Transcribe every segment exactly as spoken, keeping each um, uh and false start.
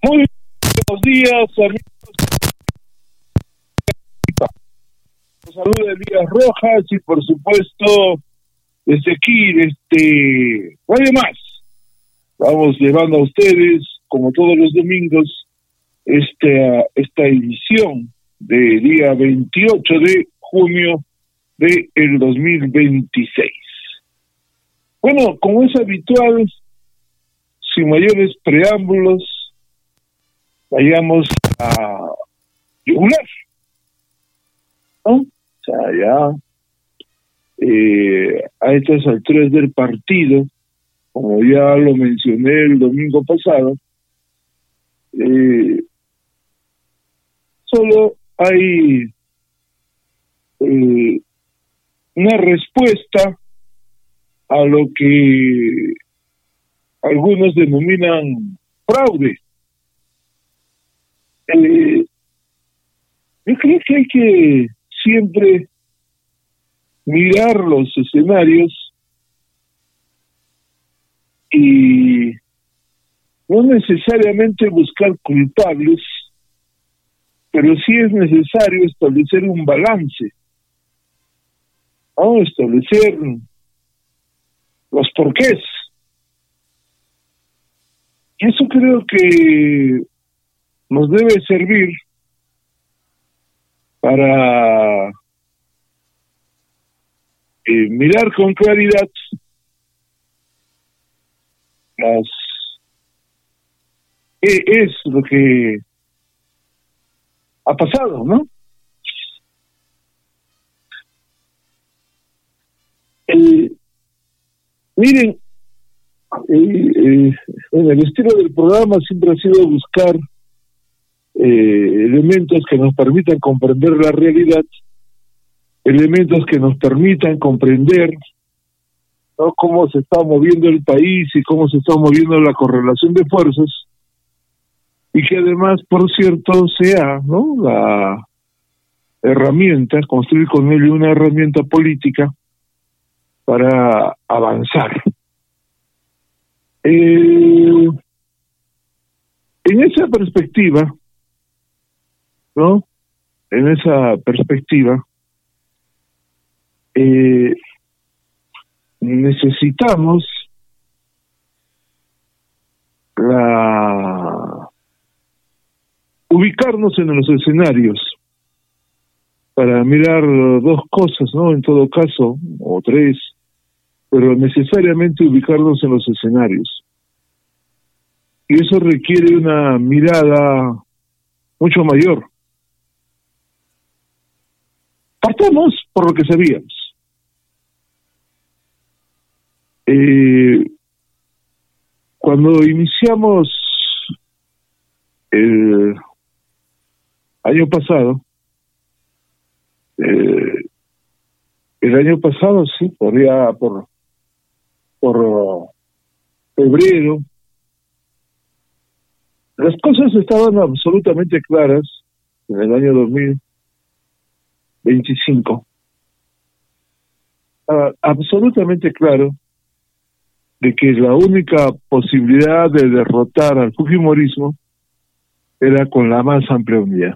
Muy buenos días, amigos. Los saluda Elías Rojas y por supuesto desde aquí, este, Radio Más, vamos llevando a ustedes, como todos los domingos, esta, esta edición de día veintiocho de junio de el dos mil veintiséis. Bueno, como es habitual, sin mayores preámbulos, vayamos a yugular, ¿no? O sea, ya eh, a estas alturas del partido, como ya lo mencioné el domingo pasado, eh, solo hay eh, una respuesta a lo que algunos denominan fraude. Eh, yo creo que hay que siempre mirar los escenarios y no necesariamente buscar culpables, pero sí es necesario establecer un balance, ¿no? Establecer los porqués. Y eso creo que nos debe servir para eh, mirar con claridad las qué es lo que ha pasado, ¿no? Eh, miren, eh, eh, bueno, el estilo del programa siempre ha sido buscar eh, elementos que nos permitan comprender la realidad, elementos que nos permitan comprender, ¿no?, cómo se está moviendo el país y cómo se está moviendo la correlación de fuerzas, y que además, por cierto, sea, ¿no?, la herramienta, construir con ello una herramienta política para avanzar. Eh, en esa perspectiva, ¿no? En esa perspectiva, eh, necesitamos la ubicarnos en los escenarios para mirar dos cosas, ¿no? En todo caso, o tres, pero necesariamente ubicarnos en los escenarios. Y eso requiere una mirada mucho mayor. Partamos por lo que sabíamos. Eh, cuando iniciamos el año pasado, eh, el año pasado sí, podría por por febrero, las cosas estaban absolutamente claras en el año dos mil veinticinco. Estaba absolutamente claro de que la única posibilidad de derrotar al fujimorismo era con la más amplia unidad.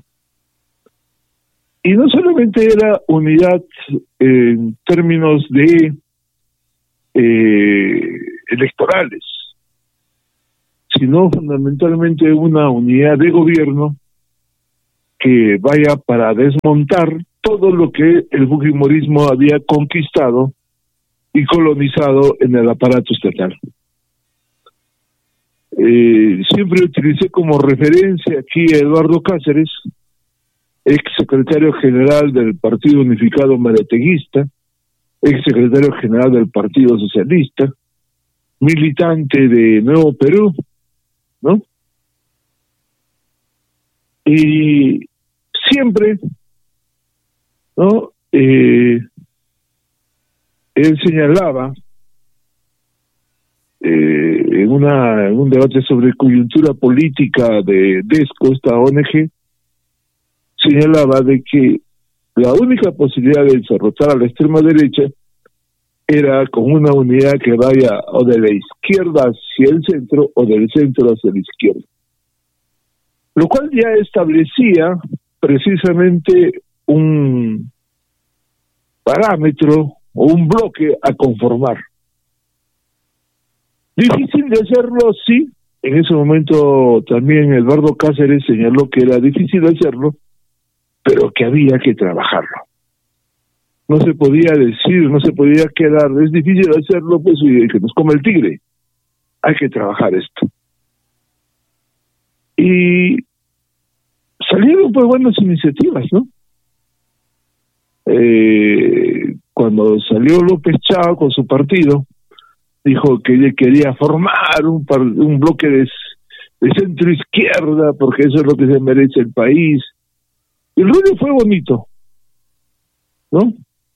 Y no solamente era unidad en términos de eh, electorales, sino fundamentalmente una unidad de gobierno que vaya para desmontar todo lo que el fujimorismo había conquistado y colonizado en el aparato estatal. Eh, siempre utilicé como referencia aquí a Eduardo Cáceres, ex secretario general del Partido Unificado Marateguista, ex secretario general del Partido Socialista, militante de Nuevo Perú, ¿no? Y siempre, ¿no?, eh, él señalaba eh, en, una, en un debate sobre coyuntura política de DESCO, esta O N G, señalaba de que la única posibilidad de derrotar a la extrema derecha era con una unidad que vaya o de la izquierda hacia el centro o del centro hacia la izquierda. lo cual ya establecía precisamente un parámetro o un bloque a conformar. Difícil de hacerlo, sí. En ese momento también Eduardo Cáceres señaló que era difícil hacerlo, pero que había que trabajarlo. No se podía decir, no se podía quedar, es difícil hacerlo, pues, y que nos come el tigre. Hay que trabajar esto. Y salieron pues buenas iniciativas, ¿no? Eh, cuando salió López Chao con su partido, dijo que quería formar un, par, un bloque de, de centro izquierda, porque eso es lo que se merece el país. Y el rollo fue bonito, ¿no?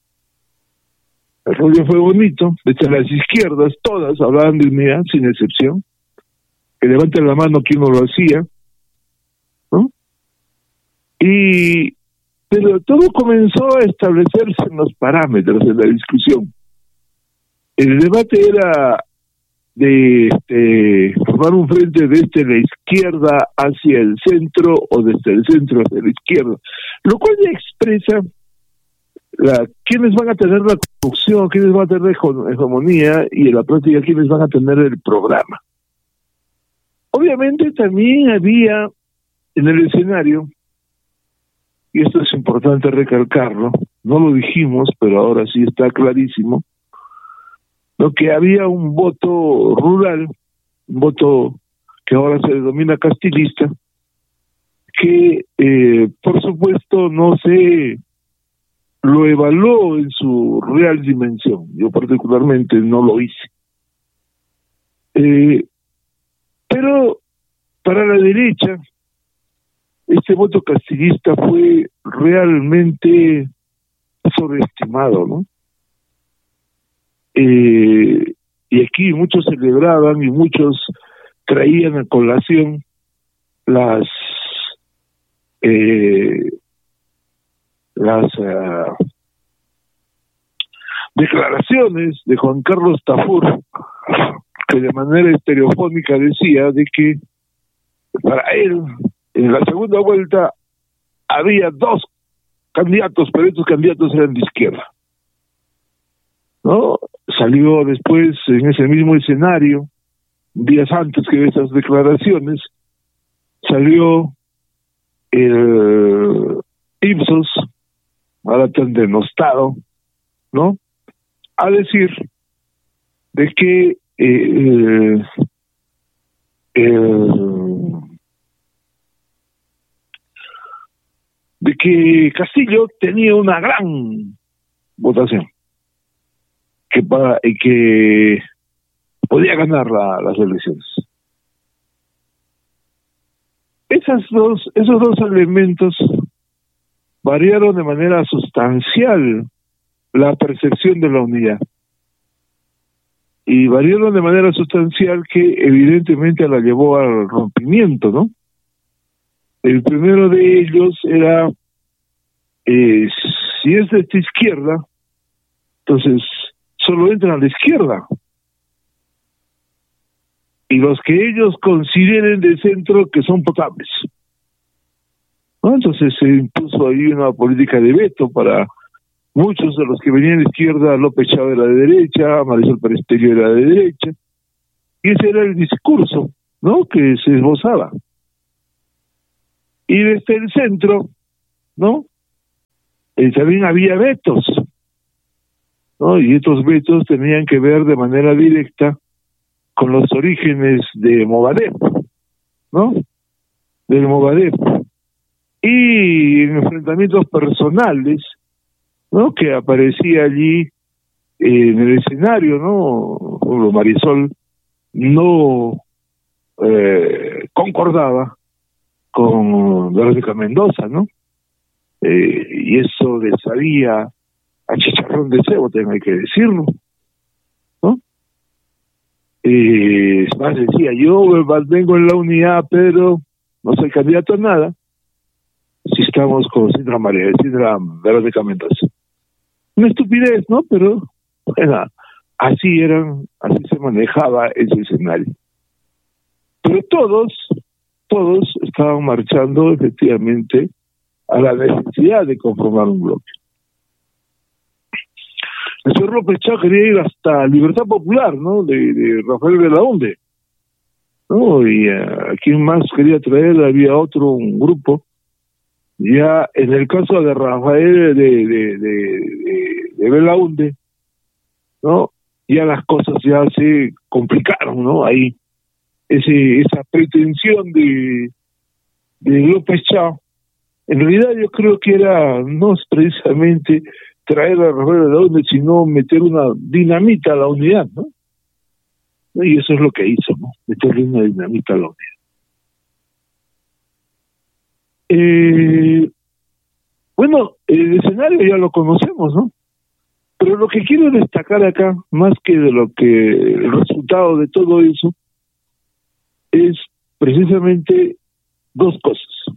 El rollo fue bonito, desde las izquierdas, todas hablaban de unidad, sin excepción. Que levanten la mano quien no lo hacía, ¿no? Y, pero todo comenzó a establecerse en los parámetros de la discusión. El debate era de este, formar un frente desde la izquierda hacia el centro o desde el centro hacia la izquierda, lo cual ya expresa la, quiénes van a tener la conducción, quiénes van a tener la hegemonía y en la práctica quiénes van a tener el programa. Obviamente también había en el escenario, y esto es importante recalcarlo, no lo dijimos, pero ahora sí está clarísimo, lo que había un voto rural, un voto que ahora se denomina castilista, que eh, por supuesto no se lo evaluó en su real dimensión. Yo particularmente no lo hice. Eh, pero para la derecha, este voto castillista fue realmente sobreestimado, ¿no? Eh, y aquí muchos celebraban y muchos traían a colación las eh, las uh, declaraciones de Juan Carlos Tafur, que de manera estereofónica decía de que para él en la segunda vuelta había dos candidatos, pero estos candidatos eran de izquierda, ¿no? Salió después en ese mismo escenario, días antes que esas declaraciones, salió el Ipsos, ahora tan denostado, ¿no?, a decir de que eh, eh, de que Castillo tenía una gran votación, que para y que podía ganar la, las elecciones. Esas dos, esos dos elementos variaron de manera sustancial la percepción de la unidad. Y variaron de manera sustancial que evidentemente la llevó al rompimiento, ¿no? El primero de ellos era, eh, si es de esta izquierda, entonces solo entran a la izquierda. Y los que ellos consideren de centro que son potables, ¿no? Entonces se impuso ahí una política de veto para muchos de los que venían de izquierda. López Chao era de derecha, Marisol Perestello era de derecha, y ese era el discurso, ¿no?, que se esbozaba. Y desde el centro, ¿no?, eh, también había vetos, ¿no? Y estos vetos tenían que ver de manera directa con los orígenes de Movadef, ¿no?, del Movadef, y en enfrentamientos personales, ¿no?, que aparecía allí eh, en el escenario, ¿no? Marisol no eh, concordaba con Verónica Mendoza, ¿no? Eh, y eso le sabía a chicharrón de cebo, tengo que decirlo, ¿no? Eh, es más, decía, yo vengo en la unidad, pero no soy candidato a nada si estamos con Sindra María, Sindra Verónica Mendoza. Una estupidez, ¿no? Pero, bueno, así eran, así se manejaba ese escenario. Pero todos, todos estaban marchando efectivamente a la necesidad de conformar un bloque. El señor López Chao quería ir hasta Libertad Popular, ¿no? De, de Rafael Belaúnde, ¿no? Y a quien más quería traer había otro, un grupo. Ya en el caso de Rafael de, de, de, de, de Belaúnde, ¿no? Ya las cosas ya se complicaron, ¿no? Ahí ese esa pretensión de, de López Chao, en realidad yo creo que era no es precisamente traer a Rafael Belaúnde, sino meter una dinamita a la unidad, ¿no? Y eso es lo que hizo, ¿no? Meterle una dinamita a la unidad. Eh, bueno, el escenario ya lo conocemos, ¿no? Pero lo que quiero destacar acá, más que de lo que el resultado de todo eso, es precisamente dos cosas.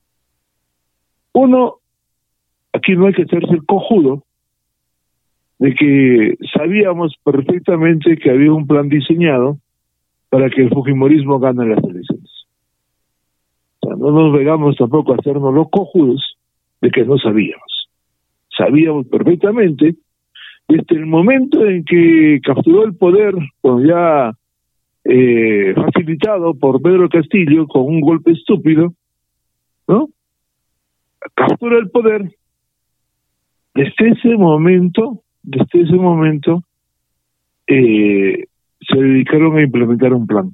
Uno, aquí no hay que hacerse el cojudo de que sabíamos perfectamente que había un plan diseñado para que el fujimorismo gane las elecciones. O sea, no nos vengamos tampoco a hacernos los cojudos de que no sabíamos. Sabíamos perfectamente, desde el momento en que capturó el poder, pues ya eh, facilitado por Pedro Castillo con un golpe estúpido, ¿no? Captura el poder. Desde ese momento, desde ese momento, eh, se dedicaron a implementar un plan.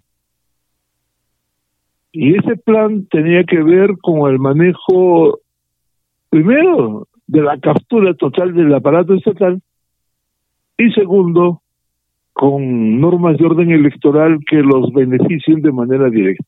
Y ese plan tenía que ver con el manejo, primero, de la captura total del aparato estatal, y segundo, con normas de orden electoral que los beneficien de manera directa,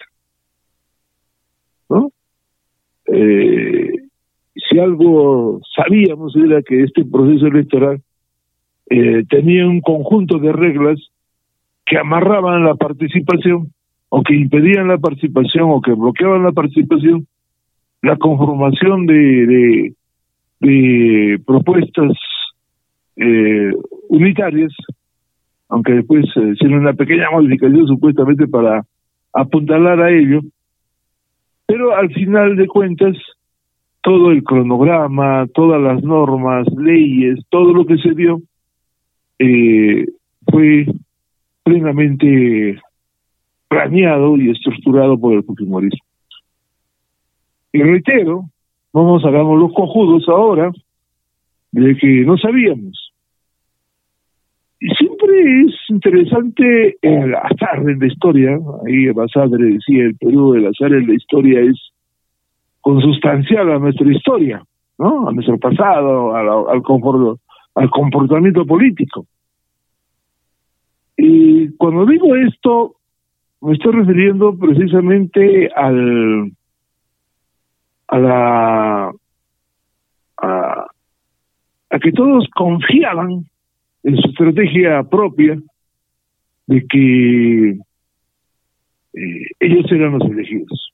¿no? Eh, si algo sabíamos era que este proceso electoral eh, tenía un conjunto de reglas que amarraban la participación, o que impedían la participación, o que bloqueaban la participación, la conformación de, de, de propuestas eh, unitarias, aunque después eh, hicieron una pequeña modificación supuestamente para apuntalar a ello, pero al final de cuentas todo el cronograma, todas las normas, leyes, todo lo que se dio eh, fue plenamente planeado y estructurado por el fujimorismo. Y reitero, no nos hagamos los cojudos ahora de que no sabíamos. Y siempre es interesante el azar en la historia. Ahí Basadre decía, el Perú, el azar en la historia es consustancial a nuestra historia, ¿no? A nuestro pasado, al, al, confort, al comportamiento político. Y cuando digo esto, me estoy refiriendo precisamente al a la a, a que todos confiaban en su estrategia propia de que eh, ellos eran los elegidos.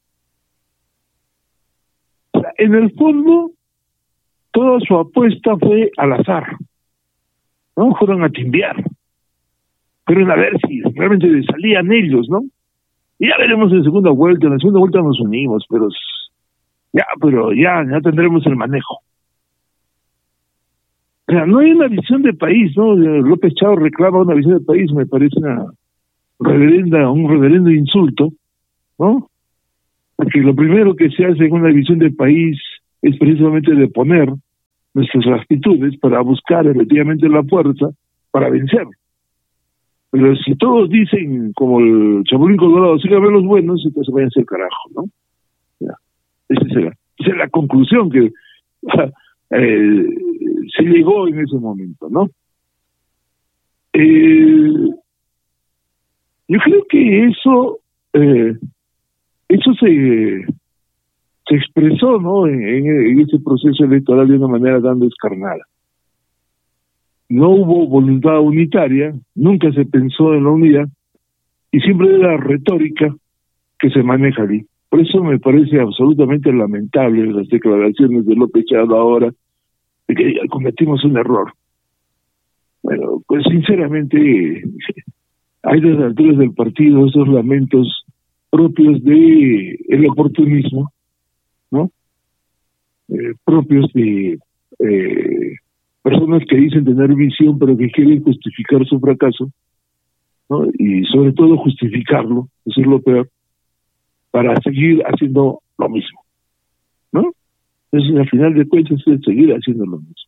O sea, en el fondo, toda su apuesta fue al azar, ¿no? Fueron a timbear, fueron a ver si realmente salían ellos, ¿no? Y ya veremos en segunda vuelta, en la segunda vuelta nos unimos, pero ya, pero ya, ya tendremos el manejo. O sea, no hay una visión de país, ¿no? López Chao reclama una visión de país, me parece una reverenda, un reverendo insulto, ¿no? Porque lo primero que se hace en una visión de país es precisamente de poner nuestras actitudes para buscar efectivamente la fuerza para vencer. Pero si todos dicen, como el Chapulín Colorado, síganme los buenos, entonces vayan a ser carajo, ¿no? Ya. Esa es la, esa es la conclusión que eh, se llegó en ese momento, ¿no? Eh, yo creo que eso eh, eso se se expresó, ¿no? En, en, en ese proceso electoral de una manera tan descarnada. No hubo voluntad unitaria, nunca se pensó en la unidad, y siempre era retórica que se maneja allí. Por eso me parece absolutamente lamentable las declaraciones de López Chao ahora, de que cometimos un error. Bueno, pues sinceramente, hay las alturas del partido esos lamentos propios de el oportunismo, ¿no? Eh, propios de eh, personas que dicen tener visión pero que quieren justificar su fracaso, ¿no? Y sobre todo justificarlo, eso es lo peor, para seguir haciendo lo mismo, ¿no? Entonces, al final de cuentas, es seguir haciendo lo mismo.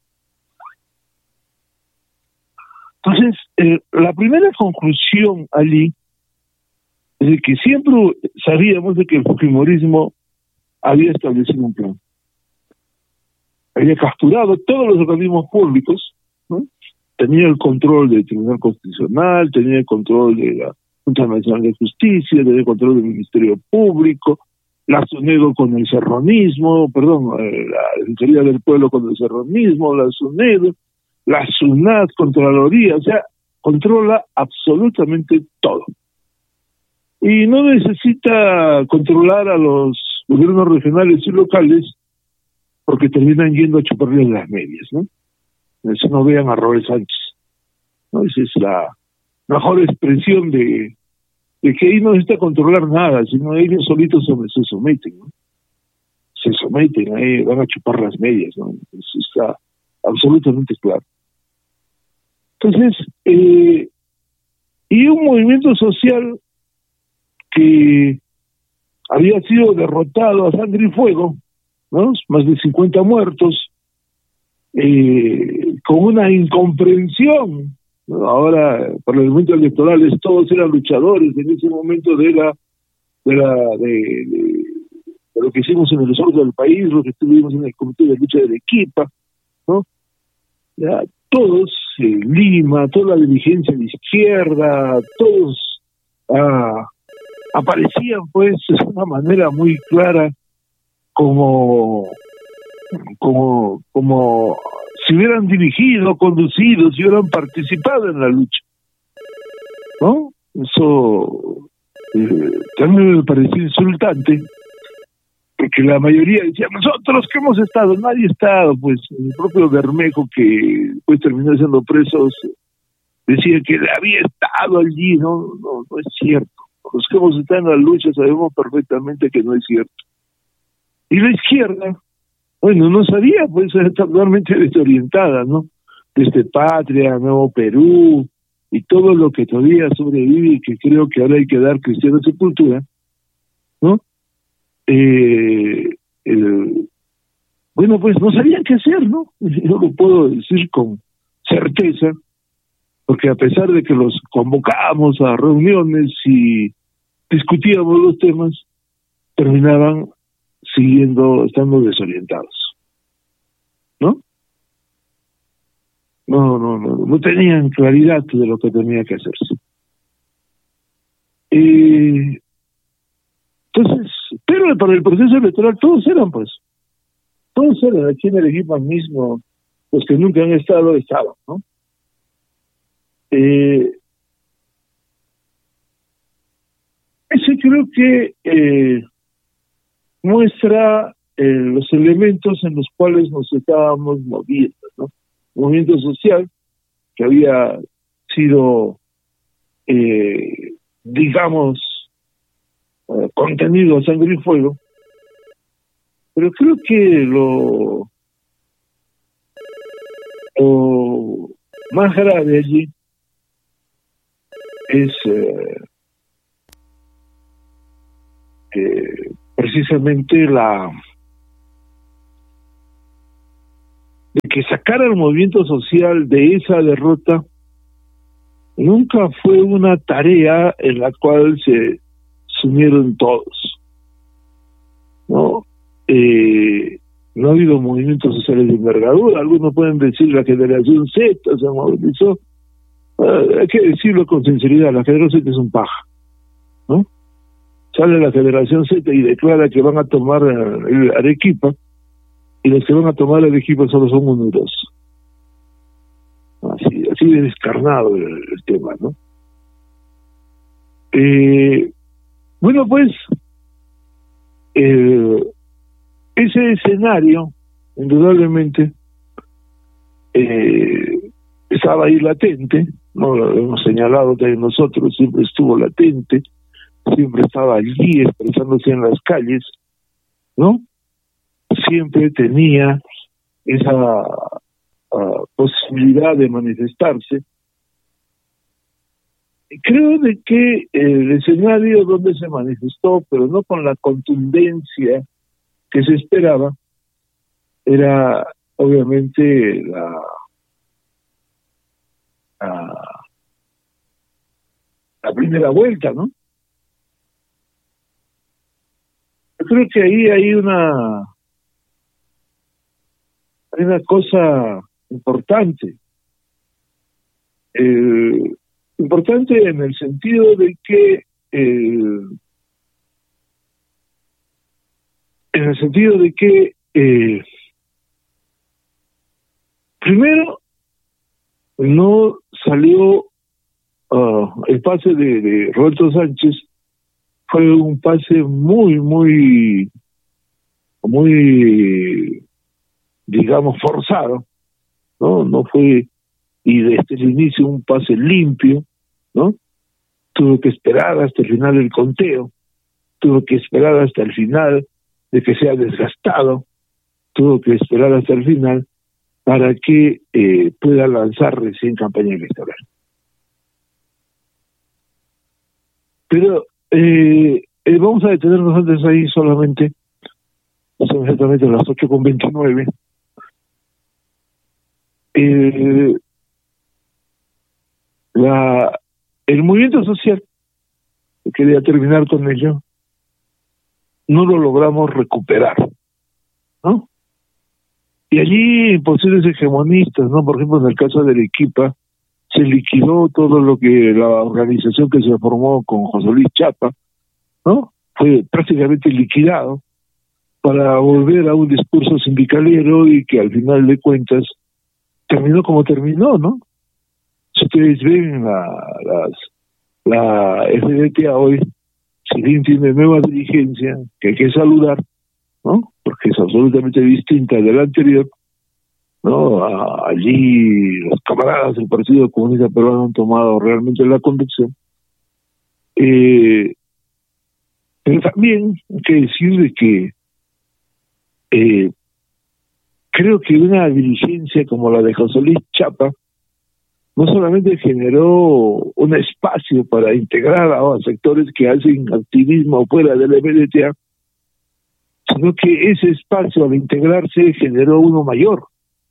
Entonces, eh, la primera conclusión allí es de que siempre sabíamos de que el fujimorismo había establecido un plan. Había capturado todos los organismos públicos, ¿no? Tenía el control del Tribunal Constitucional, tenía el control de la Junta Nacional de Justicia, tenía el control del Ministerio Público, la SUNEDO con el serronismo, perdón, eh, la Defensoría del Pueblo con el serronismo, la SUNEDO, la SUNAT, Contraloría, o sea, controla absolutamente todo. Y no necesita controlar a los gobiernos regionales y locales porque terminan yendo a chuparles las medias, ¿no? Eso no vean a Robert Sánchez, ¿no? Esa es la mejor expresión de, de que ahí no necesita controlar nada, sino ellos solitos se, se someten, ¿no? Se someten, ahí van a chupar las medias, ¿no? Eso está absolutamente claro. Entonces, eh, y un movimiento social que había sido derrotado a sangre y fuego, ¿no? Más de cincuenta muertos, eh, con una incomprensión, ¿no? Ahora, para los momentos electorales, todos eran luchadores en ese momento de la de la de, de, de lo que hicimos en el sur del país, lo que estuvimos en el comité de lucha de Arequipa, ¿no? Ya, todos, en eh, Lima, toda la dirigencia de izquierda, todos ah, aparecían pues de una manera muy clara como como como si hubieran dirigido, conducido, si hubieran participado en la lucha, ¿no? Eso eh, también me pareció insultante, porque la mayoría decía, nosotros que hemos estado, nadie ha estado, pues el propio Bermejo, que pues terminó siendo preso, decía que había estado allí, no, no, no es cierto. Los que hemos estado en la lucha sabemos perfectamente que no es cierto. Y la izquierda, bueno, no sabía, pues está totalmente desorientada, ¿no? Desde Patria, Nuevo Perú, y todo lo que todavía sobrevive y que creo que ahora hay que dar Cristiana Sepultura, ¿no? Eh, eh, bueno, pues no sabían qué hacer, ¿no? Yo lo puedo decir con certeza, porque a pesar de que los convocábamos a reuniones y discutíamos los temas, terminaban siguiendo, estando desorientados, ¿no? No, no, no, no tenían claridad de lo que tenía que hacerse. Eh, entonces, pero para el proceso electoral todos eran, pues, todos eran, aquí en el equipo mismo, los que nunca han estado, estaban, ¿no? Eh, ese creo que eh, muestra eh, los elementos en los cuales nos estábamos moviendo, ¿no? Movimiento social que había sido, eh, digamos, eh, contenido a sangre y fuego, pero creo que lo, lo más grave allí es eh, eh, precisamente la de que sacar al movimiento social de esa derrota nunca fue una tarea en la cual se sumieron todos, ¿no? Eh, no ha habido movimientos sociales de envergadura. Algunos pueden decir la generación Z se movilizó. Uh, hay que decirlo con sinceridad, la generación Z es un paja, ¿no? Sale la generación Z y declara que van a tomar uh, Arequipa, y los que van a tomar Arequipa solo son uno y dos. Así, así de descarnado el, el tema, ¿no? Eh, bueno, pues eh, ese escenario, indudablemente, eh, estaba ahí latente, no lo hemos señalado también nosotros, siempre estuvo latente, siempre estaba allí expresándose en las calles, ¿no? Siempre tenía esa uh, posibilidad de manifestarse. Creo de que el escenario donde se manifestó, pero no con la contundencia que se esperaba, era obviamente la, la, la primera vuelta, ¿no? Yo creo que ahí hay una hay una cosa importante. Eh, importante en el sentido de que eh, en el sentido de que eh, primero no salió uh, el pase de, de Roberto Sánchez, fue un pase muy muy muy digamos forzado, no no fue, y desde el inicio un pase limpio, ¿no? Tuvo que esperar hasta el final del conteo, tuvo que esperar hasta el final de que sea desgastado, tuvo que esperar hasta el final para que eh, pueda lanzar recién campaña electoral. Pero eh, eh, vamos a detenernos antes ahí solamente, son exactamente las ocho con veintinueve. Eh, La, el movimiento social, quería terminar con ello, no lo logramos recuperar, ¿no? Y allí posibles hegemonistas, ¿no? Por ejemplo, en el caso de Arequipa, se liquidó todo lo que la organización que se formó con José Luis Chapa, ¿no? Fue prácticamente liquidado para volver a un discurso sindicalero y que al final de cuentas terminó como terminó, ¿no? Si ustedes ven la, las, la F D T A hoy, si bien tiene nueva dirigencia, que hay que saludar, ¿no? Porque es absolutamente distinta de la anterior, ¿no? A, allí los camaradas del Partido Comunista Peruano han tomado realmente la conducción. Eh, pero también hay que decir de que eh, creo que una dirigencia como la de José Luis Chapa no solamente generó un espacio para integrar a sectores que hacen activismo fuera del M D T A, sino que ese espacio al integrarse generó uno mayor.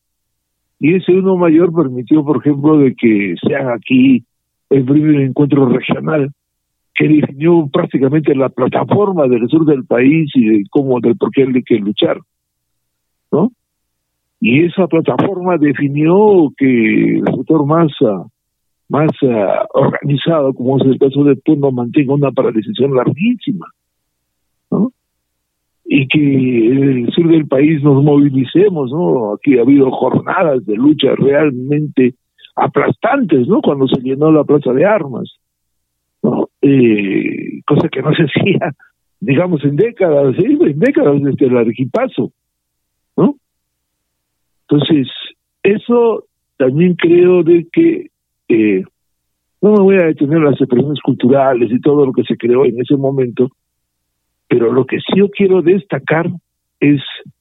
Y ese uno mayor permitió, por ejemplo, de que se haga aquí el primer encuentro regional, que definió prácticamente la plataforma del sur del país y de cómo, del por qué hay que luchar, ¿no? Y esa plataforma definió que el sector más, uh, más uh, organizado, como es el caso de Puno, mantenga una paralización larguísima, ¿no? Y que en el sur del país nos movilicemos, ¿no? Aquí ha habido jornadas de lucha realmente aplastantes, ¿no? Cuando se llenó la plaza de armas, ¿no? Eh, cosa que no se hacía, digamos, en décadas, ¿eh? en décadas desde el Arequipazo, ¿no? Entonces, eso también creo de que eh, no me voy a detener en las expresiones culturales y todo lo que se creó en ese momento, pero lo que sí yo quiero destacar es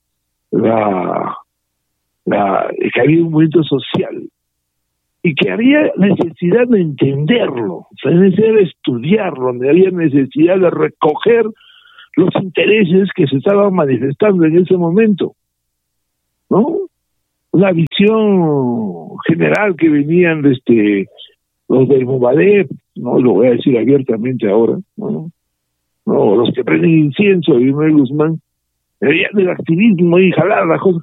la, la que había un movimiento social y que había necesidad de entenderlo, o sea, necesidad de estudiarlo, había necesidad de recoger los intereses que se estaban manifestando en ese momento, ¿no? Una visión general que venían de este los del Movadep, no lo voy a decir abiertamente ahora, ¿no? No, los que prenden incienso y Manuel Guzmán, venían del activismo y jalar las cosas